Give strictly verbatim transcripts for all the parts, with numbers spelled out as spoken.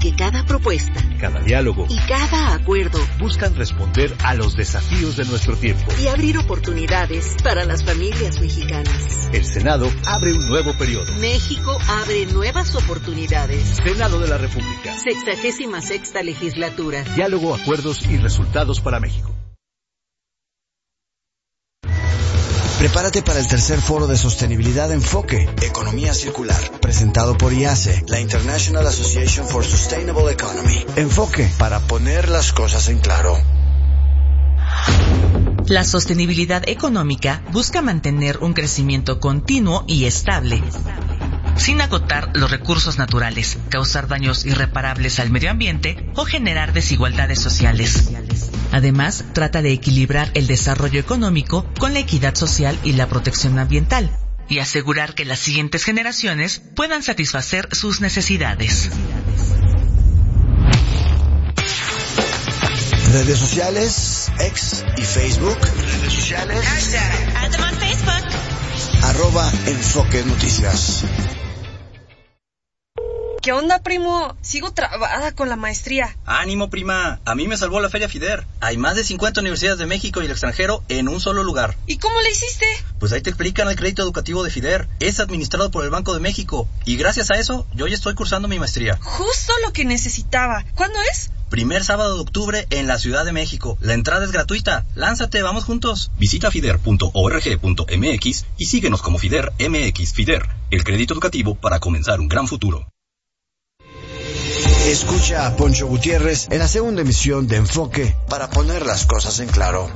Porque cada propuesta, cada diálogo y cada acuerdo buscan responder a los desafíos de nuestro tiempo y abrir oportunidades para las familias mexicanas. El Senado abre un nuevo periodo. México abre nuevas oportunidades. Senado de la República. Sexagésima sexta legislatura. Diálogo, acuerdos y resultados para México. Prepárate para el tercer foro de sostenibilidad Enfoque, Economía Circular, presentado por I A C E, la International Association for Sustainable Economy. Enfoque, para poner las cosas en claro. La sostenibilidad económica busca mantener un crecimiento continuo y estable, sin agotar los recursos naturales, causar daños irreparables al medio ambiente o generar desigualdades sociales. Además, trata de equilibrar el desarrollo económico con la equidad social y la protección ambiental, y asegurar que las siguientes generaciones puedan satisfacer sus necesidades. Redes sociales, X y Facebook. Redes sociales. Hashtag Facebook. Arroba Enfoque Noticias. ¿Qué onda, primo? Sigo trabada con la maestría. ¡Ánimo, prima! A mí me salvó la Feria FIDER. Hay más de cincuenta universidades de México y el extranjero en un solo lugar. ¿Y cómo le hiciste? Pues ahí te explican el crédito educativo de FIDER. Es administrado por el Banco de México. Y gracias a eso, yo ya estoy cursando mi maestría. Justo lo que necesitaba. ¿Cuándo es? Primer sábado de octubre en la Ciudad de México. La entrada es gratuita. Lánzate, vamos juntos. Visita fider punto org punto m x y síguenos como FIDER M X. FIDER, el crédito educativo para comenzar un gran futuro. Escucha a Poncho Gutiérrez en la segunda emisión de Enfoque para poner las cosas en claro.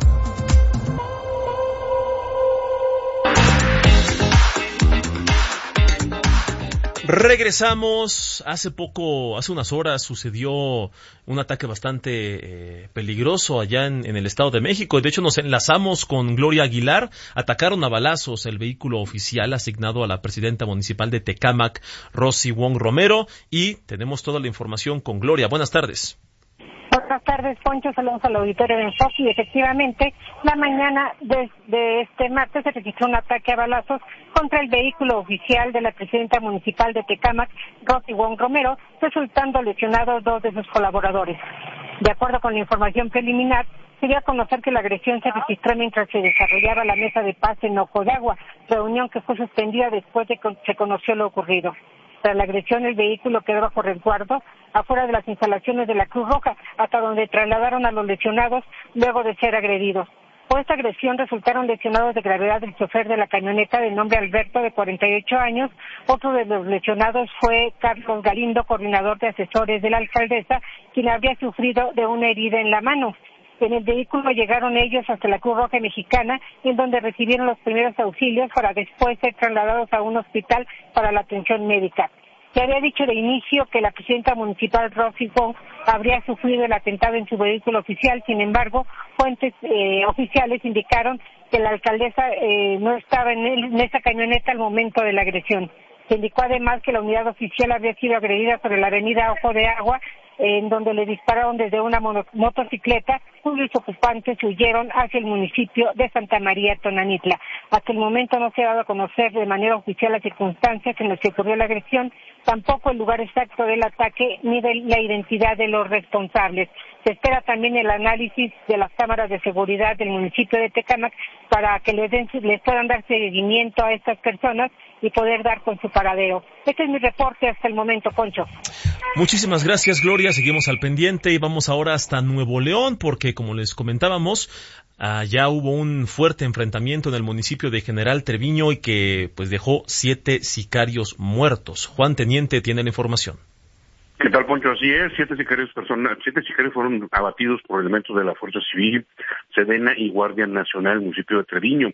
Regresamos. Hace poco, hace unas horas sucedió un ataque bastante eh, peligroso allá en, en el Estado de México. De hecho, nos enlazamos con Gloria Aguilar. Atacaron a balazos el vehículo oficial asignado a la presidenta municipal de Tecámac, Rosy Wong Romero, y tenemos toda la información con Gloria. Buenas tardes. Buenas tardes, Poncho. Saludos al auditorio de Enfoque. Y efectivamente, la mañana de, de este martes se registró un ataque a balazos contra el vehículo oficial de la presidenta municipal de Tecámac, Rosy Wong Romero, resultando lesionados dos de sus colaboradores. De acuerdo con la información preliminar, se dio a conocer que la agresión se registró mientras se desarrollaba la mesa de paz en Ojo de Agua, reunión que fue suspendida después de que se conoció lo ocurrido. Tras la agresión, el vehículo quedó bajo resguardo afuera de las instalaciones de la Cruz Roja, hasta donde trasladaron a los lesionados luego de ser agredidos. Por esta agresión resultaron lesionados de gravedad el chofer de la camioneta de nombre Alberto, de cuarenta y ocho años. Otro de los lesionados fue Carlos Galindo, coordinador de asesores de la alcaldesa, quien habría sufrido de una herida en la mano. En el vehículo llegaron ellos hasta la Cruz Roja Mexicana, en donde recibieron los primeros auxilios para después ser trasladados a un hospital para la atención médica. Se había dicho de inicio que la presidenta municipal, Rosy Wong, habría sufrido el atentado en su vehículo oficial. Sin embargo, fuentes eh, oficiales indicaron que la alcaldesa eh, no estaba en, el, en esa camioneta al momento de la agresión. Se indicó además que la unidad oficial había sido agredida sobre la avenida Ojo de Agua, en donde le dispararon desde una mono, motocicleta, cuyos ocupantes huyeron hacia el municipio de Santa María Tonanitla. Hasta el momento no se ha dado a conocer de manera oficial las circunstancias en las que ocurrió la agresión, tampoco el lugar exacto del ataque ni de la identidad de los responsables. Se espera también el análisis de las cámaras de seguridad del municipio de Tecámac para que les, den, les puedan dar seguimiento a estas personas y poder dar con su paradero. Este es mi reporte hasta el momento, Poncho. Muchísimas gracias, Gloria. Seguimos al pendiente y vamos ahora hasta Nuevo León porque, como les comentábamos, allá hubo un fuerte enfrentamiento en el municipio de General Treviño y que pues dejó siete sicarios muertos. Juan Teniente tiene la información. ¿Qué tal, Poncho? Así es, siete sicarios personas, siete sicarios fueron abatidos por elementos de la Fuerza Civil, Sedena y Guardia Nacional del municipio de Treviño.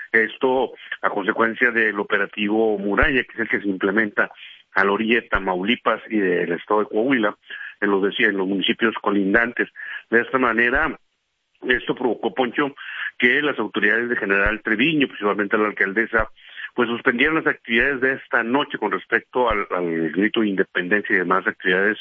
Esto a consecuencia del operativo Muralla, que es el que se implementa a la orilla de Tamaulipas y del estado de Coahuila, en los, en los municipios colindantes. De esta manera, esto provocó, Poncho, que las autoridades de General Treviño, principalmente la alcaldesa, pues suspendieron las actividades de esta noche con respecto al, al grito de independencia y demás actividades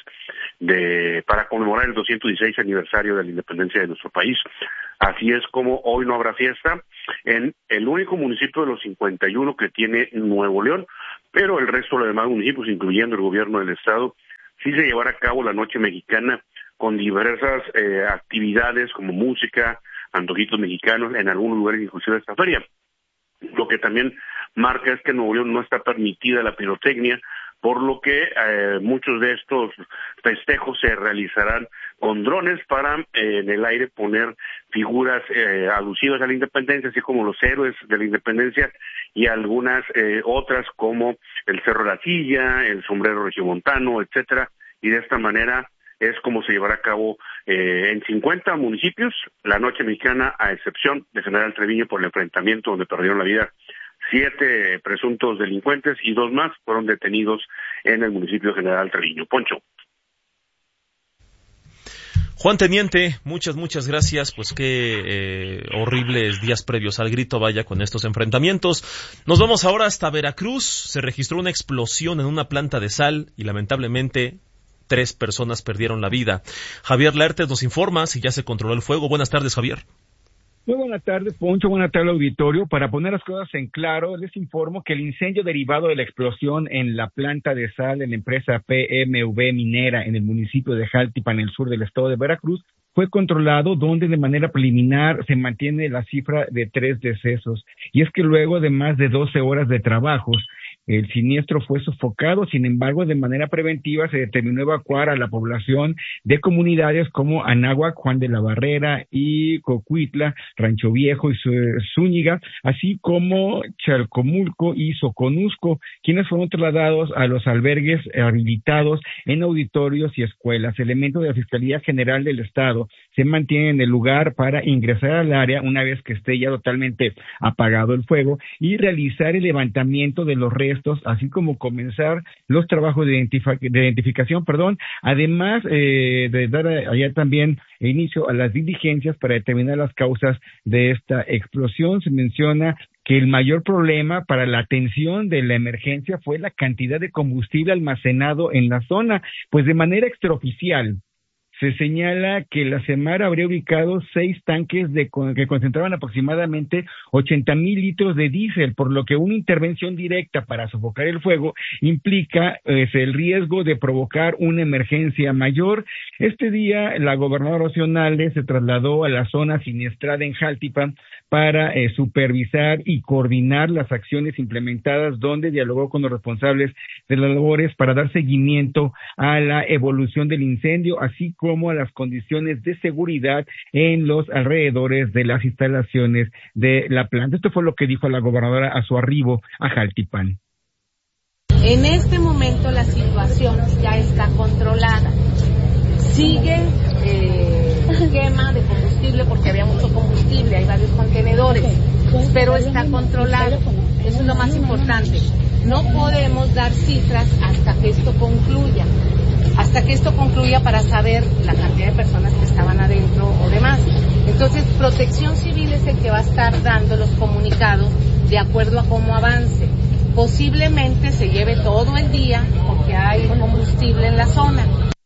de para conmemorar el doscientos dieciséis aniversario de la independencia de nuestro país. Así es como hoy no habrá fiesta en el único municipio de los cincuenta y uno que tiene Nuevo León, pero el resto de los demás municipios, incluyendo el gobierno del estado, sí se llevará a cabo la Noche Mexicana con diversas eh, actividades como música, antojitos mexicanos, en algunos lugares inclusive esta feria. Lo que también marca es que en Nuevo León no está permitida la pirotecnia, por lo que eh, muchos de estos festejos se realizarán con drones para eh, en el aire poner figuras eh, alusivas a la independencia, así como los héroes de la independencia y algunas eh, otras como el Cerro de la Silla, el sombrero regiomontano, etcétera, y de esta manera es como se llevará a cabo eh, en cincuenta municipios la Noche Mexicana, a excepción de General Treviño por el enfrentamiento donde perdieron la vida siete presuntos delincuentes y dos más fueron detenidos en el municipio de General Treviño. Poncho. Juan Teniente, muchas, muchas gracias. Pues qué eh, horribles días previos al grito, vaya, con estos enfrentamientos. Nos vamos ahora hasta Veracruz. Se registró una explosión en una planta de sal y lamentablemente tres personas perdieron la vida. Javier Laertes nos informa si ya se controló el fuego. Buenas tardes, Javier. Muy buenas tardes, Poncho. Buenas tardes, auditorio. Para poner las cosas en claro, les informo que el incendio derivado de la explosión en la planta de sal de la empresa P M V Minera en el municipio de Jaltipan, en el sur del estado de Veracruz, fue controlado, donde de manera preliminar se mantiene la cifra de tres decesos. Y es que luego de más de doce horas de trabajos, el siniestro fue sofocado. Sin embargo, de manera preventiva se determinó evacuar a la población de comunidades como Anáhuac, Juan de la Barrera y Cocuitla, Rancho Viejo y Zúñiga, así como Chalcomulco y Soconusco, quienes fueron trasladados a los albergues habilitados en auditorios y escuelas. Elementos de la Fiscalía General del Estado se mantienen en el lugar para ingresar al área una vez que esté ya totalmente apagado el fuego y realizar el levantamiento de los restos, así como comenzar los trabajos de, identif- de identificación, perdón, además eh, de dar allá también inicio a las diligencias para determinar las causas de esta explosión. Se menciona que el mayor problema para la atención de la emergencia fue la cantidad de combustible almacenado en la zona, pues de manera extraoficial se señala que la SEMAR habría ubicado seis tanques de que concentraban aproximadamente ochenta mil litros de diésel, por lo que una intervención directa para sofocar el fuego implica pues, el riesgo de provocar una emergencia mayor. Este día, la gobernadora Rocío Nale se trasladó a la zona siniestrada en Jaltipan para eh, supervisar y coordinar las acciones implementadas, donde dialogó con los responsables de las labores para dar seguimiento a la evolución del incendio, así como a las condiciones de seguridad en los alrededores de las instalaciones de la planta. Esto fue lo que dijo la gobernadora a su arribo a Jaltipan. En este momento la situación ya está controlada. Sigue eh, quema de combustible porque había mucho combustible, hay varios contenedores, pero está controlado. Eso es lo más importante. No podemos dar cifras hasta que esto concluya, hasta que esto concluya para saber la cantidad de personas que estaban adentro o demás. Entonces, Protección Civil es el que va a estar dando los comunicados de acuerdo a cómo avance. Posiblemente se lleve todo el día porque hay combustible en la zona.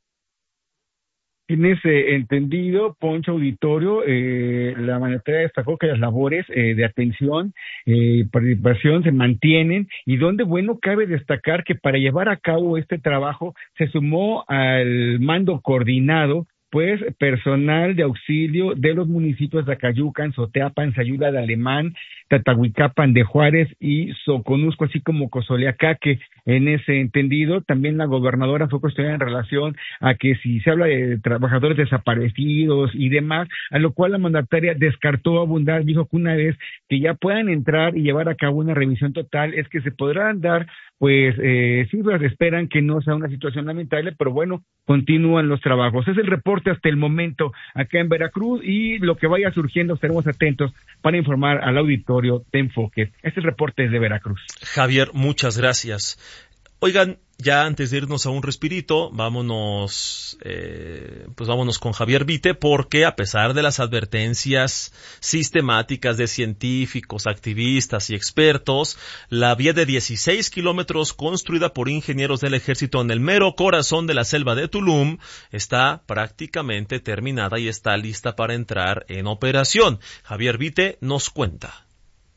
En ese entendido, Poncho Auditorio, eh, la mandataria destacó que las labores eh, de atención y eh, participación se mantienen, y donde, bueno, cabe destacar que para llevar a cabo este trabajo se sumó al mando coordinado pues personal de auxilio de los municipios de Acayucan, Soteapan, Sayula de Alemán, Tatahuicapan de Juárez y Soconusco, así como Cozoleacaque. En ese entendido, también la gobernadora fue cuestionada en relación a que si se habla de trabajadores desaparecidos y demás, a lo cual la mandataria descartó abundar, dijo que una vez que ya puedan entrar y llevar a cabo una revisión total, es que se podrán dar, pues, eh, cifras, esperan que no sea una situación lamentable, pero bueno, continúan los trabajos. Es el reporte hasta el momento acá en Veracruz, y lo que vaya surgiendo estaremos atentos para informar al auditorio de Enfoque. Este es el reporte desde Veracruz. Javier, muchas gracias. Oigan, ya antes de irnos a un respirito, vámonos, eh, pues vámonos con Javier Vite, porque a pesar de las advertencias sistemáticas de científicos, activistas y expertos, la vía de dieciséis kilómetros construida por ingenieros del ejército en el mero corazón de la selva de Tulum está prácticamente terminada y está lista para entrar en operación. Javier Vite nos cuenta.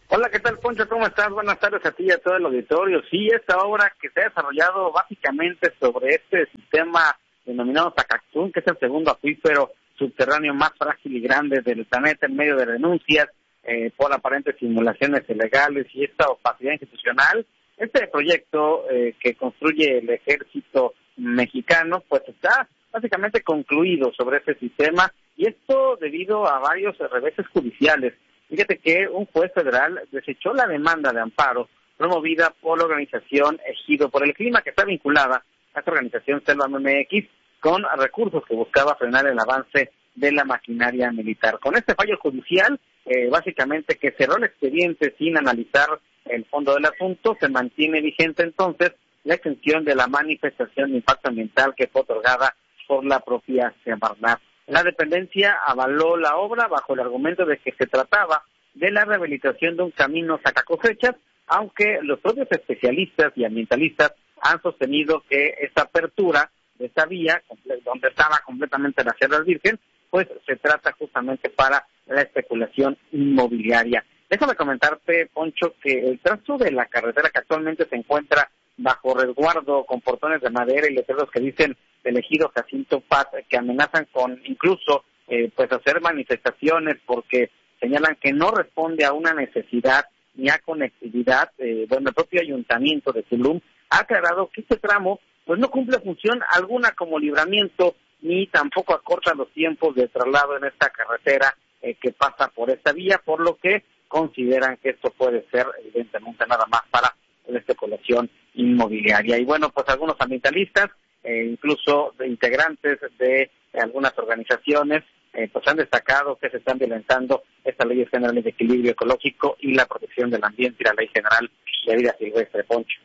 Hola, ¿qué tal, Poncho? ¿Cómo estás? Buenas tardes a ti y a todo el auditorio. Sí, esta obra que se ha desarrollado básicamente sobre este sistema denominado Zacactún, que es el segundo acuífero subterráneo más frágil y grande del planeta, en medio de denuncias eh, por aparentes simulaciones ilegales y esta opacidad institucional. Este proyecto eh, que construye el ejército mexicano, pues está básicamente concluido sobre ese sistema, y esto debido a varios reveses judiciales. Fíjate que un juez federal desechó la demanda de amparo promovida por la organización Ejido por el Clima, que está vinculada a esta organización Selva M X, con recursos que buscaba frenar el avance de la maquinaria militar. Con este fallo judicial, eh, básicamente que cerró el expediente sin analizar el fondo del asunto, se mantiene vigente entonces la extensión de la manifestación de impacto ambiental que fue otorgada por la propia Semarnat. La dependencia avaló la obra bajo el argumento de que se trataba de la rehabilitación de un camino sacacosechas, aunque los propios especialistas y ambientalistas han sostenido que esta apertura de esta vía, donde estaba completamente la Sierra Virgen, pues se trata justamente para la especulación inmobiliaria. Déjame comentarte, Poncho, que el trazo de la carretera, que actualmente se encuentra bajo resguardo con portones de madera y letreros que dicen del Ejido Jacinto Paz, que amenazan con incluso eh, pues hacer manifestaciones porque señalan que no responde a una necesidad ni a conectividad. Eh, bueno, el propio ayuntamiento de Tulum ha aclarado que este tramo pues no cumple función alguna como libramiento, ni tampoco acorta los tiempos de traslado en esta carretera eh, que pasa por esta vía, por lo que consideran que esto puede ser evidentemente nada más para la especulación inmobiliaria. Y bueno, pues algunos ambientalistas, eh, incluso de integrantes de, de algunas organizaciones, eh, pues han destacado que se están violentando estas leyes generales de equilibrio ecológico y la protección del ambiente y la ley general de vida silvestre. Poncho.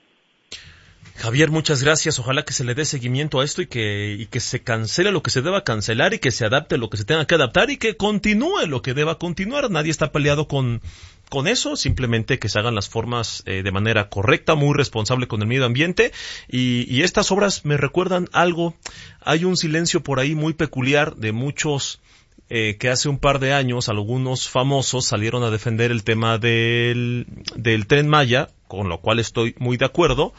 Javier, muchas gracias. Ojalá que se le dé seguimiento a esto y que y que se cancele lo que se deba cancelar y que se adapte lo que se tenga que adaptar y que continúe lo que deba continuar. Nadie está peleado con con eso, simplemente que se hagan las formas eh, de manera correcta, muy responsable con el medio ambiente. Y, y estas obras me recuerdan algo. Hay un silencio por ahí muy peculiar de muchos eh, que hace un par de años algunos famosos salieron a defender el tema del, del Tren Maya, con lo cual estoy muy de acuerdo,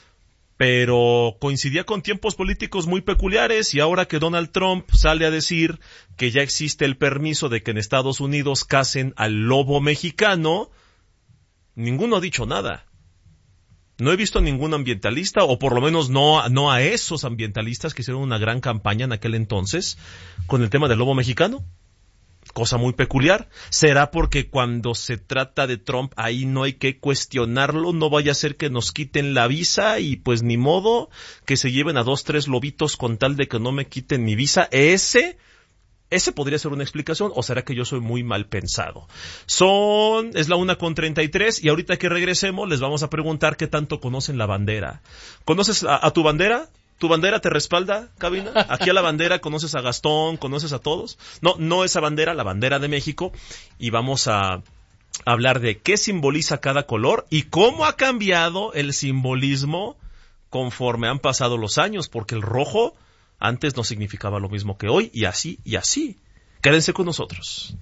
pero coincidía con tiempos políticos muy peculiares, y ahora que Donald Trump sale a decir que ya existe el permiso de que en Estados Unidos cacen al lobo mexicano, ninguno ha dicho nada. No he visto a ningún ambientalista, o por lo menos no, no a esos ambientalistas que hicieron una gran campaña en aquel entonces con el tema del lobo mexicano. Cosa muy peculiar. ¿Será porque cuando se trata de Trump ahí no hay que cuestionarlo? No vaya a ser que nos quiten la visa y pues ni modo, que se lleven a dos, tres lobitos con tal de que no me quiten mi visa. Ese, ese podría ser una explicación, o será que yo soy muy mal pensado. Son, es la una con treinta y tres, y ahorita que regresemos les vamos a preguntar qué tanto conocen la bandera. ¿Conoces a, a tu bandera? ¿Tu bandera te respalda, cabina? Aquí a la bandera conoces a Gastón, conoces a todos. No, no esa bandera, la bandera de México. Y vamos a hablar de qué simboliza cada color y cómo ha cambiado el simbolismo conforme han pasado los años, porque el rojo antes no significaba lo mismo que hoy, y así, y así. Quédense con nosotros.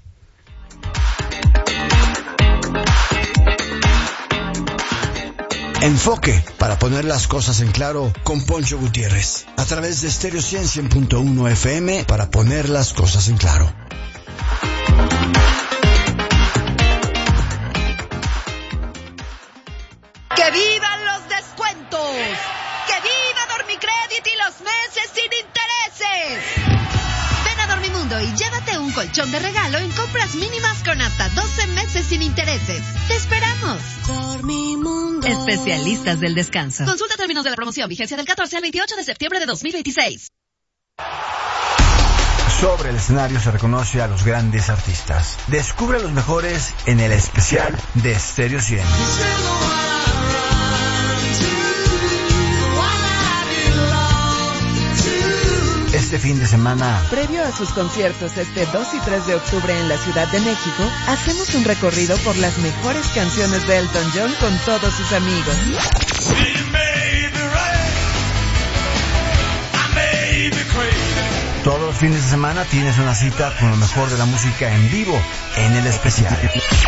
Enfoque, para poner las cosas en claro, con Poncho Gutiérrez, a través de Stereo cien punto uno F M, para poner las cosas en claro. ¡Que vivan los descuentos! ¡Que viva Dormicredit y los meses sin intereses! Ven a Dormimundo y llévate un colchón de regalo en compras mínimas con hasta doce meses sin intereses. ¡Te esperamos! Dormimundo. Especialistas del descanso. Consulta términos de la promoción. Vigencia del catorce al veintiocho de septiembre de dos mil veintiséis. Sobre el escenario se reconoce a los grandes artistas. Descubre a los mejores en el especial de Stereo cien. Este fin de semana, previo a sus conciertos este dos y tres de octubre en la Ciudad de México, hacemos un recorrido por las mejores canciones de Elton John con todos sus amigos. Todos los fines de semana tienes una cita con lo mejor de la música en vivo en el especial.